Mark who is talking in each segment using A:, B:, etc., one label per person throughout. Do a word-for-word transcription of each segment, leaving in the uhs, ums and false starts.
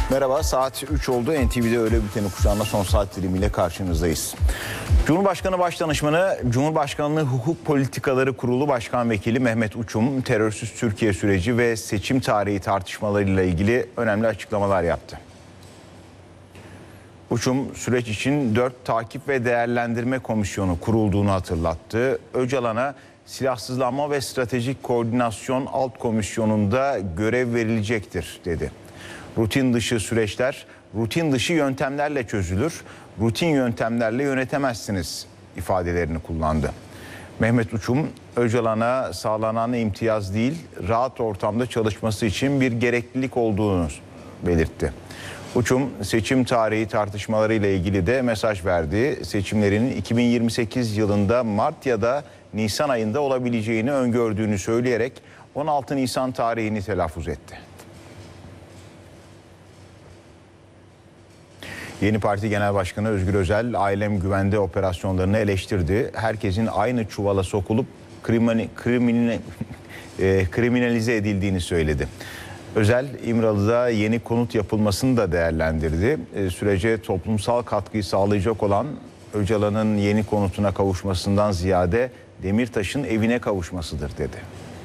A: Merhaba, saat üç oldu. N T V'de öğle bülteni kuşağında son saat dilimiyle karşınızdayız. Cumhurbaşkanı Başdanışmanı, Cumhurbaşkanlığı Hukuk Politikaları Kurulu Başkan Vekili Mehmet Uçum, terörsüz Türkiye süreci ve seçim tarihi tartışmalarıyla ilgili önemli açıklamalar yaptı. Uçum, süreç için dört takip ve değerlendirme komisyonu kurulduğunu hatırlattı. Öcalan'a silahsızlanma ve stratejik koordinasyon alt komisyonunda görev verilecektir dedi. Rutin dışı süreçler, rutin dışı yöntemlerle çözülür, rutin yöntemlerle yönetemezsiniz ifadelerini kullandı. Mehmet Uçum, Öcalan'a sağlanan imtiyaz değil, rahat ortamda çalışması için bir gereklilik olduğunu belirtti. Uçum, seçim tarihi tartışmalarıyla ilgili de mesaj verdi. Seçimlerin iki bin yirmi sekiz yılında Mart ya da Nisan ayında olabileceğini öngördüğünü söyleyerek on altı Nisan tarihini telaffuz etti. Yeni Parti Genel Başkanı Özgür Özel, ailem güvende operasyonlarını eleştirdi. Herkesin aynı çuvala sokulup krimine, krimine, e, kriminalize edildiğini söyledi. Özel, İmralı'da yeni konut yapılmasını da değerlendirdi. E, sürece toplumsal katkıyı sağlayacak olan Öcalan'ın yeni konutuna kavuşmasından ziyade Demirtaş'ın evine kavuşmasıdır dedi.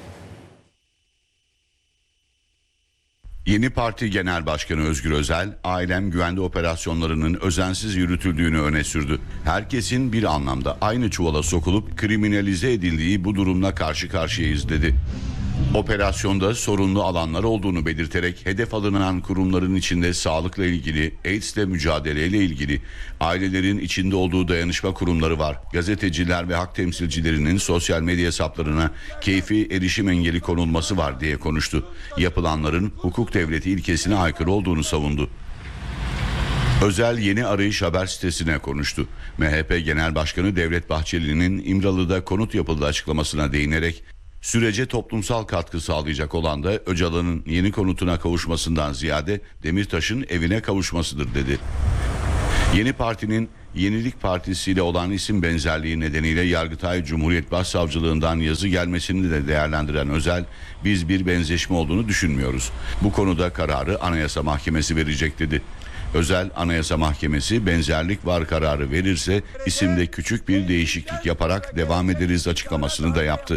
B: Yeni Parti Genel Başkanı Özgür Özel, ailem güvende operasyonlarının özensiz yürütüldüğünü öne sürdü. Herkesin bir anlamda aynı çuvala sokulup kriminalize edildiği bu durumla karşı karşıyayız dedi. Operasyonda sorunlu alanlar olduğunu belirterek hedef alınan kurumların içinde sağlıkla ilgili, AIDS'le mücadeleyle ilgili, ailelerin içinde olduğu dayanışma kurumları var. Gazeteciler ve hak temsilcilerinin sosyal medya hesaplarına keyfi erişim engeli konulması var diye konuştu. Yapılanların hukuk devleti ilkesine aykırı olduğunu savundu. Özel Yeni Arayış haber sitesine konuştu. M H P Genel Başkanı Devlet Bahçeli'nin İmralı'da konut yapıldı açıklamasına değinerek, sürece toplumsal katkı sağlayacak olan da Öcalan'ın yeni konutuna kavuşmasından ziyade Demirtaş'ın evine kavuşmasıdır dedi. Yeni Parti'nin Yenilik Partisi ile olan isim benzerliği nedeniyle Yargıtay Cumhuriyet Başsavcılığından yazı gelmesini de değerlendiren Özel, biz bir benzeşme olduğunu düşünmüyoruz. Bu konuda kararı Anayasa Mahkemesi verecek dedi. Özel, Anayasa Mahkemesi benzerlik var kararı verirse isimde küçük bir değişiklik yaparak devam ederiz açıklamasını da yaptı.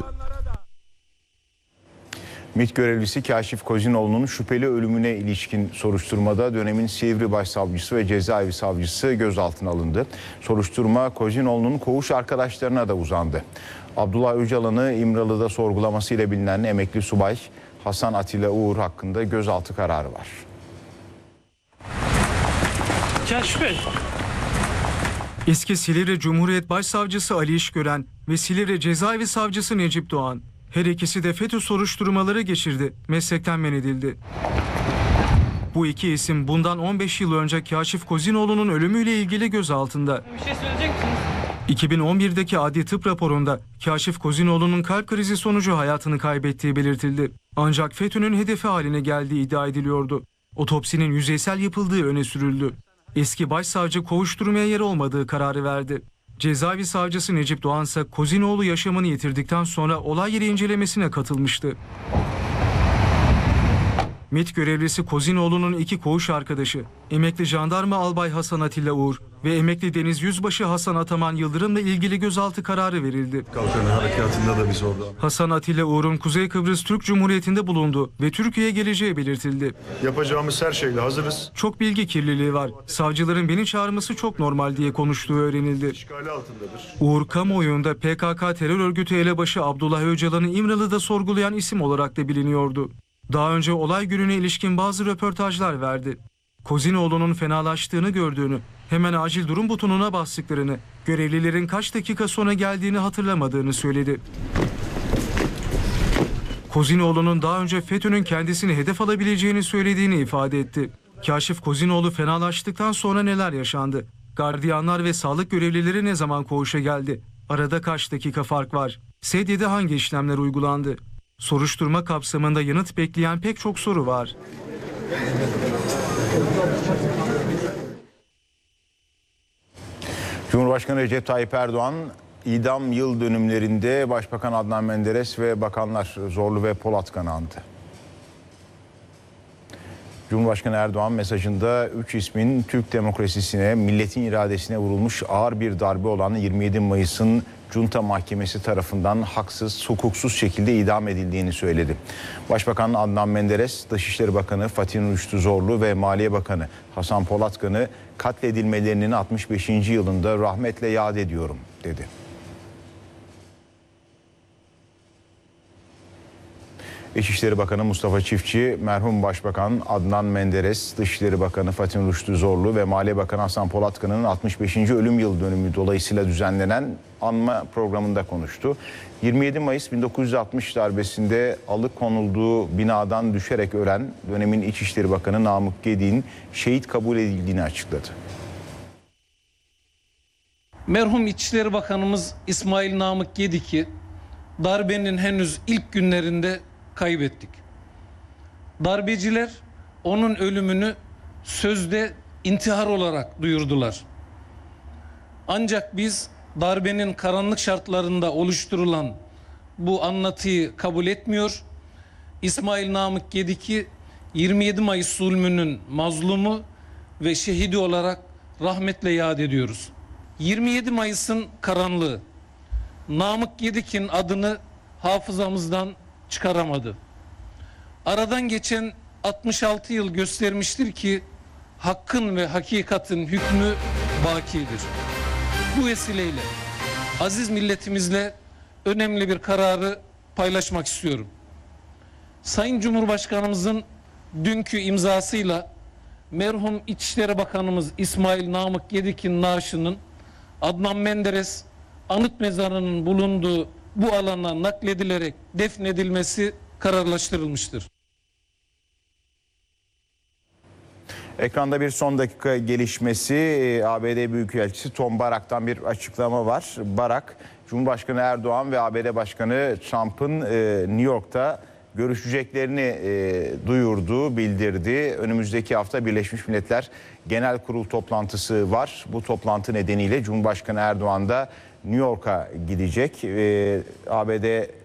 A: MİT görevlisi Kaşif Kozinoğlu'nun şüpheli ölümüne ilişkin soruşturmada dönemin Silivri Başsavcısı ve Cezaevi Savcısı gözaltına alındı. Soruşturma Kozinoğlu'nun koğuş arkadaşlarına da uzandı. Abdullah Öcalan'ı İmralı'da sorgulamasıyla bilinen emekli subay Hasan Atilla Uğur hakkında gözaltı kararı var.
C: Kaşif Bey.
D: Eski Silivri Cumhuriyet Başsavcısı Ali İşgören ve Silivri Cezaevi Savcısı Necip Doğan. Her ikisi de FETÖ soruşturmaları geçirdi, meslekten men edildi. Bu iki isim bundan on beş yıl önce Kaşif Kozinoğlu'nun ölümüyle ilgili gözaltında.
C: Bir şey söyleyecek misiniz?
D: iki bin on birdeki adli tıp raporunda Kaşif Kozinoğlu'nun kalp krizi sonucu hayatını kaybettiği belirtildi. Ancak FETÖ'nün hedefi haline geldiği iddia ediliyordu. Otopsinin yüzeysel yapıldığı öne sürüldü. Eski başsavcı kovuşturmaya yer olmadığı kararı verdi. Cezaevi savcısı Necip Doğan ise Kozinoğlu yaşamını yitirdikten sonra olay yeri incelemesine katılmıştı. MİT görevlisi Kozinoğlu'nun iki koğuş arkadaşı, emekli jandarma albay Hasan Atilla Uğur ve emekli deniz yüzbaşı Hasan Ataman Yıldırım'la ilgili gözaltı kararı verildi.
E: Kalkanı harekatında da biz orada.
D: Hasan Atilla Uğur'un Kuzey Kıbrıs Türk Cumhuriyeti'nde bulundu ve Türkiye'ye geleceği belirtildi.
E: Yapacağımız her şeyle hazırız.
D: Çok bilgi kirliliği var. Savcıların beni çağırması çok normal diye konuştuğu öğrenildi.
E: İşgali altındadır.
D: Uğur kamuoyunda P K K terör örgütü elebaşı Abdullah Öcalan'ı İmralı'da sorgulayan isim olarak da biliniyordu. Daha önce olay gününe ilişkin bazı röportajlar verdi. Kozinoğlu'nun fenalaştığını gördüğünü, hemen acil durum butonuna bastıklarını, görevlilerin kaç dakika sonra geldiğini hatırlamadığını söyledi. Kozinoğlu'nun daha önce FETÖ'nün kendisini hedef alabileceğini söylediğini ifade etti. Kaşif Kozinoğlu fenalaştıktan sonra neler yaşandı? Gardiyanlar ve sağlık görevlileri ne zaman koğuşa geldi? Arada kaç dakika fark var? Sedyede hangi işlemler uygulandı? Soruşturma kapsamında yanıt bekleyen pek çok soru var.
A: Cumhurbaşkanı Recep Tayyip Erdoğan, idam yıl dönümlerinde Başbakan Adnan Menderes ve bakanlar Zorlu ve Polatkan'ı andı. Cumhurbaşkanı Erdoğan mesajında üç ismin Türk demokrasisine, milletin iradesine vurulmuş ağır bir darbe olan yirmi yedi Mayıs'ın Junta Mahkemesi tarafından haksız, hukuksuz şekilde idam edildiğini söyledi. Başbakan Adnan Menderes, Dışişleri Bakanı Fatih Rüştü Zorlu ve Maliye Bakanı Hasan Polatkan'ı katledilmelerinin altmış beşinci yılında rahmetle yad ediyorum dedi. İçişleri Bakanı Mustafa Çiftçi, merhum Başbakan Adnan Menderes, Dışişleri Bakanı Fatih Rüştü Zorlu ve Maliye Bakanı Hasan Polatkan'ın altmış beşinci ölüm yıl dönümü dolayısıyla düzenlenen anma programında konuştu. yirmi yedi Mayıs bin dokuz yüz altmış darbesinde alıkonulduğu binadan düşerek ölen dönemin İçişleri Bakanı Namık Gedik'in şehit kabul edildiğini açıkladı.
F: Merhum İçişleri Bakanımız İsmail Namık Gedik'i darbenin henüz ilk günlerinde kaybettik. Darbeciler onun ölümünü sözde intihar olarak duyurdular. Ancak biz darbenin karanlık şartlarında oluşturulan bu anlatıyı kabul etmiyor. İsmail Namık Gedik'i yirmi yedi Mayıs zulmünün mazlumu ve şehidi olarak rahmetle yad ediyoruz. yirmi yedi Mayıs'ın karanlığı Namık Gedik'in adını hafızamızdan çıkaramadı. Aradan geçen altmış altı yıl göstermiştir ki hakkın ve hakikatin hükmü bakidir. Bu vesileyle aziz milletimizle önemli bir kararı paylaşmak istiyorum. Sayın Cumhurbaşkanımızın dünkü imzasıyla merhum İçişleri Bakanımız İsmail Namık Gedik'in naaşının Adnan Menderes anıt mezarının bulunduğu bu alana nakledilerek defnedilmesi kararlaştırılmıştır.
A: Ekranda bir son dakika gelişmesi, A B D Büyükelçisi Tom Barak'tan bir açıklama var. Barak, Cumhurbaşkanı Erdoğan ve A B D Başkanı Trump'ın New York'ta görüşeceklerini e, duyurdu, bildirdi. Önümüzdeki hafta Birleşmiş Milletler Genel Kurul toplantısı var. Bu toplantı nedeniyle Cumhurbaşkanı Erdoğan da New York'a gidecek. E, A B D